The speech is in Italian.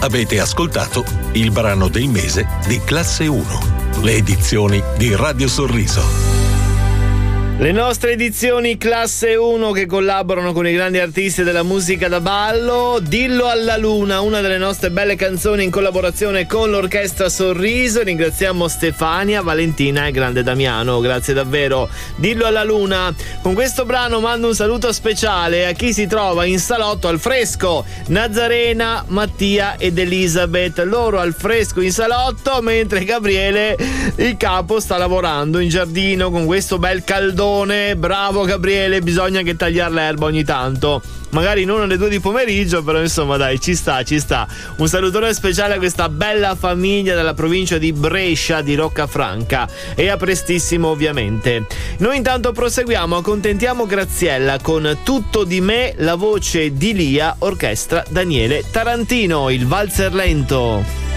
Avete ascoltato il brano del mese di Classe 1, le edizioni di Radio Sorriso. Le nostre edizioni Classe 1 che collaborano con i grandi artisti della musica da ballo. Dillo alla luna, una delle nostre belle canzoni in collaborazione con l'orchestra Sorriso. Ringraziamo Stefania, Valentina e grande Damiano, grazie davvero. Dillo alla luna. Con questo brano mando un saluto speciale a chi si trova in salotto al fresco: Nazarena, Mattia ed Elisabeth, loro al fresco in salotto, mentre Gabriele, il capo, sta lavorando in giardino con questo bel caldone. Bravo Gabriele, bisogna che tagliare l'erba ogni tanto, magari non alle 2 di pomeriggio, però insomma dai, ci sta. Un salutone speciale a questa bella famiglia della provincia di Brescia, di Roccafranca, e a prestissimo ovviamente. Noi intanto proseguiamo, accontentiamo Graziella con Tutto di me, la voce di Lia, orchestra Daniele Tarantino, il valzer lento.